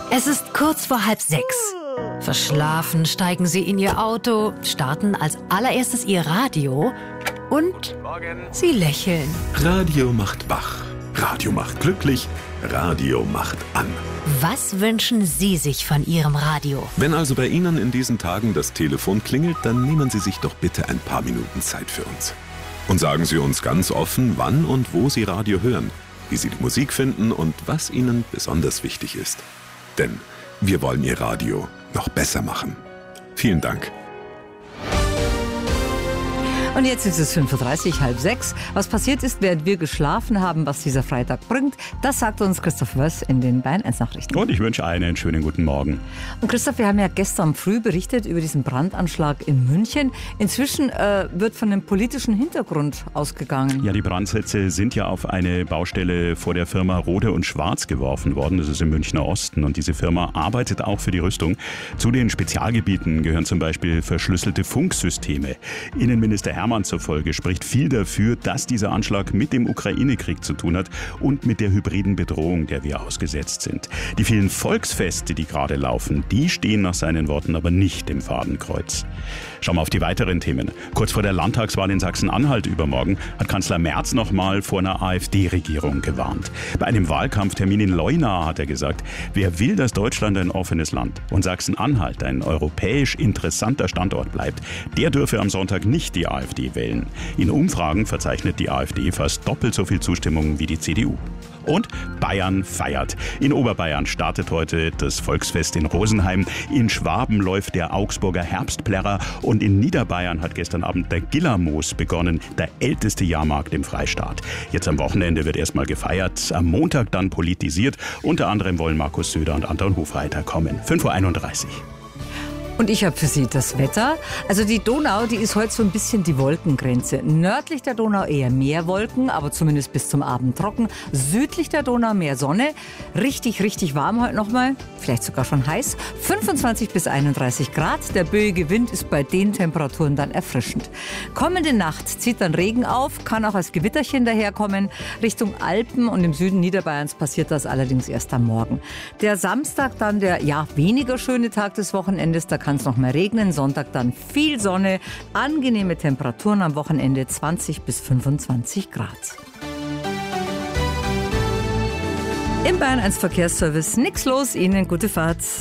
Es ist kurz vor 5:30. Verschlafen steigen Sie in Ihr Auto, starten als allererstes Ihr Radio und Sie lächeln. Radio macht wach, Radio macht glücklich, Radio macht an. Was wünschen Sie sich von Ihrem Radio? Wenn also bei Ihnen in diesen Tagen das Telefon klingelt, dann nehmen Sie sich doch bitte ein paar Minuten Zeit für uns. Und sagen Sie uns ganz offen, wann und wo Sie Radio hören, wie Sie die Musik finden und was Ihnen besonders wichtig ist. Denn wir wollen Ihr Radio noch besser machen. Vielen Dank. Und jetzt ist es 5:30 Uhr, 5:30. Was passiert ist, während wir geschlafen haben, was dieser Freitag bringt, das sagt uns Christoph Wöss in den Bayern 1 Nachrichten. Und ich wünsche einen schönen guten Morgen. Und Christoph, wir haben ja gestern früh berichtet über diesen Brandanschlag in München. Inzwischen wird von einem politischen Hintergrund ausgegangen. Ja, die Brandsätze sind ja auf eine Baustelle vor der Firma Rohde und Schwarz geworfen worden. Das ist im Münchner Osten. Und diese Firma arbeitet auch für die Rüstung. Zu den Spezialgebieten gehören zum Beispiel verschlüsselte Funksysteme. Innenminister Hermann zufolge spricht viel dafür, dass dieser Anschlag mit dem Ukraine-Krieg zu tun hat und mit der hybriden Bedrohung, der wir ausgesetzt sind. Die vielen Volksfeste, die gerade laufen, die stehen nach seinen Worten aber nicht im Fadenkreuz. Schauen wir auf die weiteren Themen. Kurz vor der Landtagswahl in Sachsen-Anhalt übermorgen hat Kanzler Merz noch mal vor einer AfD-Regierung gewarnt. Bei einem Wahlkampftermin in Leuna hat er gesagt, wer will, dass Deutschland ein offenes Land und Sachsen-Anhalt ein europäisch interessanter Standort bleibt, der dürfe am Sonntag nicht die AfD wählen. In Umfragen verzeichnet die AfD fast doppelt so viel Zustimmung wie die CDU. Und Bayern feiert. In Oberbayern startet heute das Volksfest in Rosenheim. In Schwaben läuft der Augsburger Herbstplärrer. Und in Niederbayern hat gestern Abend der Gillermoos begonnen, der älteste Jahrmarkt im Freistaat. Jetzt am Wochenende wird erstmal gefeiert, am Montag dann politisiert. Unter anderem wollen Markus Söder und Anton Hofreiter kommen. 5:31 Uhr. Und ich habe für Sie das Wetter. Also die Donau, die ist heute so ein bisschen die Wolkengrenze. Nördlich der Donau eher mehr Wolken, aber zumindest bis zum Abend trocken. Südlich der Donau mehr Sonne. Richtig, richtig warm heute nochmal. Vielleicht sogar schon heiß. 25 bis 31 Grad. Der böige Wind ist bei den Temperaturen dann erfrischend. Kommende Nacht zieht dann Regen auf, kann auch als Gewitterchen daherkommen. Richtung Alpen und im Süden Niederbayerns passiert das allerdings erst am Morgen. Der Samstag dann der weniger schöne Tag des Wochenendes. Da kann es noch mehr regnen. Sonntag dann viel Sonne, angenehme Temperaturen am Wochenende 20 bis 25 Grad. Im Bayern 1 Verkehrsservice nichts los, Ihnen gute Fahrt.